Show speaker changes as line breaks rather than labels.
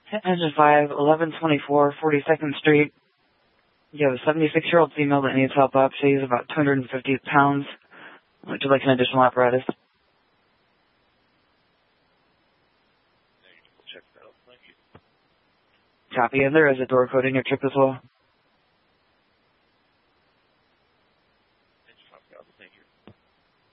Engine 5, 1124 42nd Street. You have a 76-year-old female that needs help up. She's about 250 pounds. Would you like an additional apparatus?
Check that out. Thank you.
Copy. And there is a door code in your trip as well.